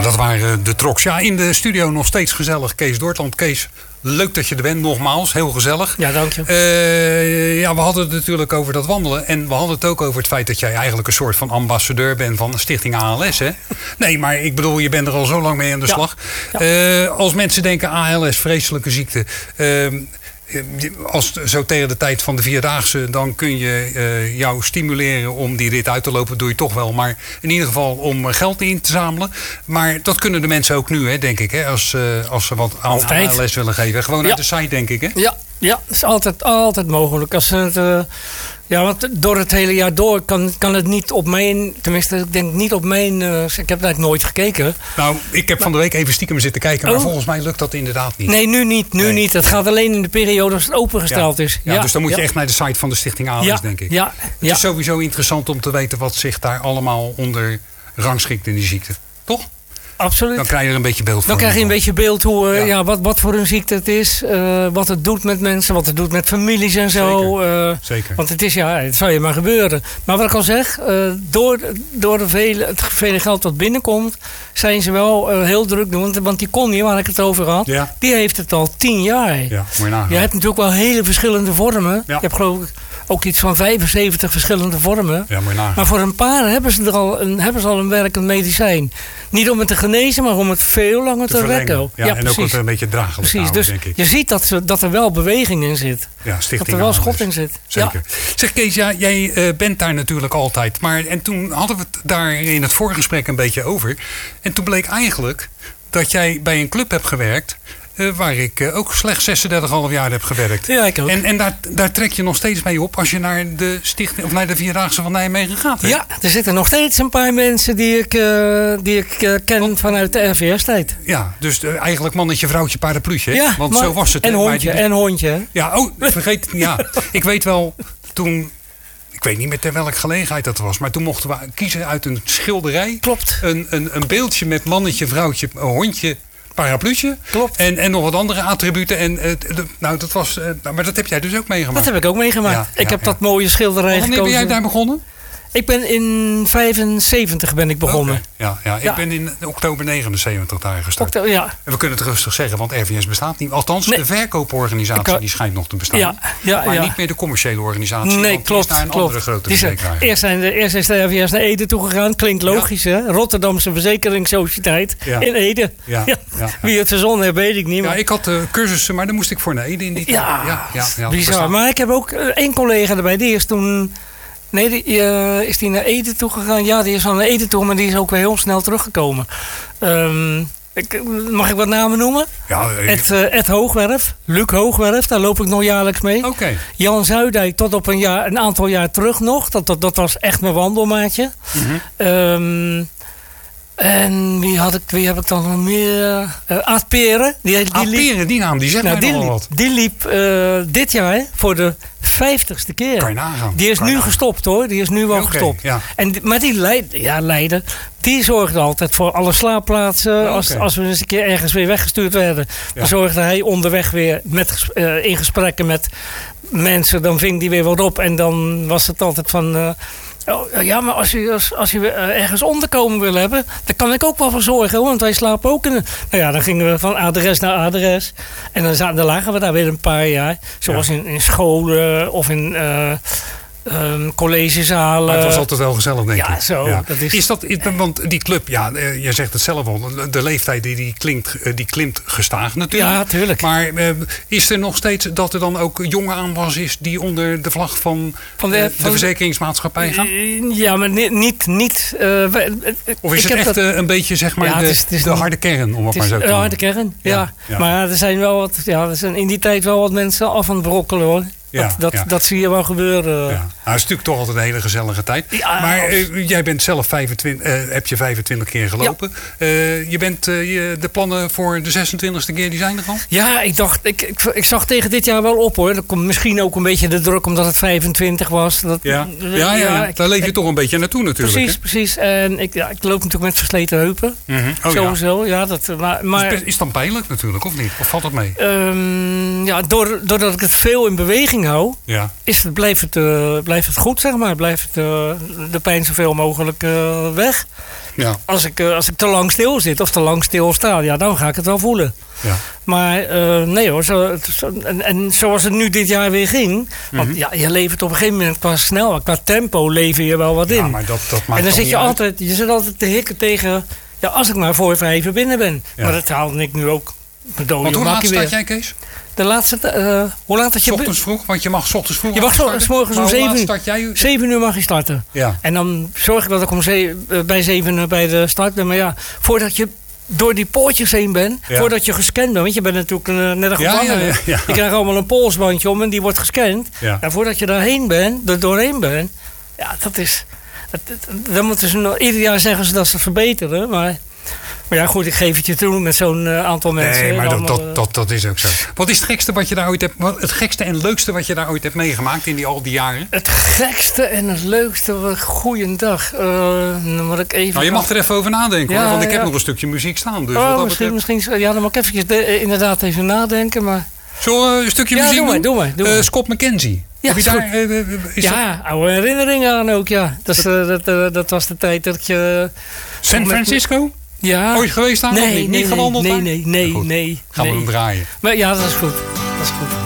dat waren de Trox. Ja, in de studio nog steeds gezellig Kees Dortland. Kees, leuk dat je er bent, nogmaals. Heel gezellig. Ja, dank je. We hadden het natuurlijk over dat wandelen. En we hadden het ook over het feit dat jij eigenlijk een soort van ambassadeur bent van de stichting ALS. Hè? Nee, maar ik bedoel, je bent er al zo lang mee aan de slag. Ja. Als mensen denken ALS, vreselijke ziekte. Als zo tegen de tijd van de Vierdaagse, dan kun je jou stimuleren om die rit uit te lopen. Doe je toch wel. Maar in ieder geval om geld in te zamelen. Maar dat kunnen de mensen ook nu, hè, denk ik. Hè, als ze wat aan ALS willen geven. Gewoon uit de site, denk ik. Hè? Ja, dat is altijd mogelijk. Als het, want door het hele jaar door kan het niet op mijn... Tenminste, ik denk niet op mijn... ik heb eigenlijk nooit gekeken. Nou, ik heb van de week even stiekem zitten kijken. Maar volgens mij lukt dat inderdaad niet. Nee, nu niet. Het gaat alleen in de periode als het opengesteld is. Ja, dus dan moet je echt naar de site van de stichting ALS, denk ik. Het is sowieso interessant om te weten wat zich daar allemaal onder rangschikt in die ziekte. Toch? Absoluut. Dan krijg je er een beetje beeld van. Dan krijg je een beetje beeld hoe, wat voor een ziekte het is. Wat het doet met mensen. Wat het doet met families en zo. Zeker. Want het is, het zou je maar gebeuren. Maar wat ik al zeg. Door het vele geld wat binnenkomt. Zijn ze wel heel druk doen. Want die Connie, waar ik het over had. Ja. Die heeft het al 10 jaar. Ja, moet je nagaan. Je hebt natuurlijk wel hele verschillende vormen. Ja. Je hebt geloof ik ook iets van 75 verschillende vormen. Ja, moet je nagaan. Maar voor een paar hebben ze al een werkend medicijn. Niet om het te genezen, maar om het veel langer te rekken. Ja, en ook een beetje draaglijk te houden, dus denk ik. Je ziet dat er wel beweging in zit. Ja, dat er wel schot in zit. Zeker. Ja. Zeg Kees, jij bent daar natuurlijk altijd. En toen hadden we het daar in het voorgesprek een beetje over. En toen bleek eigenlijk dat jij bij een club hebt gewerkt... waar ik ook slechts 36,5 jaar heb gewerkt. Ja, ik ook. En daar trek je nog steeds mee op als je naar de stichting of naar de Vierdaagse van Nijmegen gaat. Hè? Ja, er zitten nog steeds een paar mensen die ik ken vanuit de RVS-tijd. Ja, dus eigenlijk mannetje, vrouwtje, parapluutje. Ja, want zo was het. En hondje. Ja, vergeet. Ja, ik weet wel toen. Ik weet niet meer ter welke gelegenheid dat was. Maar toen mochten we kiezen uit een schilderij. Klopt. Een beeldje met mannetje, vrouwtje, hondje, parapluutje. Klopt. En nog wat andere attributen. Dat was. Maar dat heb jij dus ook meegemaakt. Dat heb ik ook meegemaakt. Ik heb dat mooie schilderij gekozen. Wanneer ben jij daar begonnen? Ik ben in 75 ben ik begonnen. Okay. Ik ben in oktober 79 daar gestart. En we kunnen het rustig zeggen, want RVS bestaat niet. Althans, de verkooporganisatie die schijnt nog te bestaan. Maar niet meer de commerciële organisatie. Nee, want klopt. Die is naar een andere grote verzekeraar. Eerst is de RVS naar Ede toegegaan. Klinkt logisch, hè? Rotterdamse Verzekeringssociëteit in Ede. Wie het verzonnen heeft, weet ik niet. Ja, ik had cursussen, maar daar moest ik voor naar Ede in die tijd. Bizar. Maar ik heb ook één collega erbij. Die is toen... Nee, is die naar Ede toe gegaan? Ja, die is al naar Ede toe, maar die is ook weer heel snel teruggekomen. Mag ik wat namen noemen? Ja. Ed Hoogwerf, Luc Hoogwerf, daar loop ik nog jaarlijks mee. Okay. Jan Zuidijk tot op een aantal jaar terug nog. Dat was echt mijn wandelmaatje. Mm-hmm. En wie heb ik dan nog meer? Aad Peren. Die naam, die zegt mij nog wat. Die liep dit jaar voor de 50ste keer. Kan je nagaan. Die is nu gestopt hoor. Die is nu wel gestopt. Ja. Maar die Leiden, die zorgde altijd voor alle slaapplaatsen. Als we eens een keer ergens weer weggestuurd werden. Dan zorgde hij onderweg weer in gesprekken met mensen. Dan ving die weer wat op. En dan was het altijd van... maar als je ergens onderkomen wil hebben, daar kan ik ook wel voor zorgen, hoor, want wij slapen ook in. Dan gingen we van adres naar adres. En dan lagen we daar weer een paar jaar. Zoals in scholen of in collegezalen. Maar het was altijd wel gezellig, denk ik. Ja, zo. Ja. Is dat, want die club, je zegt het zelf al, de leeftijd die klimt gestaag natuurlijk. Ja, tuurlijk. Maar is er nog steeds dat er dan ook jonge aanwas is die onder de vlag van de verzekeringsmaatschappij gaan? Ja, maar niet. Of is het echt een beetje, zeg maar, de harde kern, om het maar zo te zeggen? De harde kern, ja. Maar er zijn wel er zijn in die tijd wel wat mensen af aan het brokkelen, hoor. Dat zie je wel gebeuren. Ja. Het is natuurlijk toch altijd een hele gezellige tijd. Ja, maar jij bent zelf 25 keer gelopen. Ja. Je bent de plannen voor de 26e keer, die zijn er al? Ja, ik dacht, ik zag tegen dit jaar wel op, hoor. Er komt misschien ook een beetje de druk omdat het 25 was. Daar leef je toch een beetje naartoe natuurlijk. Precies. En ik loop natuurlijk met versleten heupen. Mm-hmm. Sowieso. Ja, maar is dan pijnlijk natuurlijk, of niet? Of valt dat mee? Doordat ik het veel in beweging hou, blijft het goed, zeg maar. Blijft de pijn zoveel mogelijk weg. Ja. Als ik te lang stil zit of te lang stil sta, ja, dan ga ik het wel voelen. Ja. Maar nee hoor, en zoals het nu dit jaar weer ging. Want ja, je levert op een gegeven moment qua snelheid, qua tempo lever je wel wat in. Ja, maar dat maakt en dan zit je zit altijd te hikken tegen, ja, als ik maar voor 5 binnen ben. Ja. Maar dat haalde ik nu ook. Want hoe laat staat jij, Kees? De laatste, hoe laat dat je... 's ochtends vroeg, want je mag 's ochtends vroeg. Je mag 's morgens om 7 uur. Start jij? 7 uur mag je starten. Ja. En dan zorg ik dat ik bij 7 bij de start ben. Maar ja, voordat je door die poortjes heen bent, voordat je gescand bent, want je bent natuurlijk net een gevangene. Ja. Je krijgt allemaal een polsbandje om en die wordt gescand. Ja. En voordat je daarheen bent, er doorheen bent, ja, dat is... Dan moeten ze ieder jaar zeggen ze dat ze verbeteren, maar ja, goed, ik geef het je toe met zo'n aantal mensen. Nee, maar dat is ook zo. Wat is het gekste wat je daar ooit hebt... Het gekste en leukste wat je daar ooit hebt meegemaakt in al die jaren? Het gekste en het leukste, goeiedag. Dan moet ik even... Nou, je mag er even over nadenken, hoor, want ik heb nog een stukje muziek staan. Dus misschien, ja, dan moet ik even inderdaad even nadenken, maar... Zo een stukje muziek doen? Doe maar. Scott McKenzie. Ja, heb je daar, oude herinneringen aan ook, ja. Dat was de tijd dat je... San Francisco? Ja. Ooit geweest daar? Nee, niet gewandeld? Nee. Gaan we hem draaien. Maar ja, dat is goed.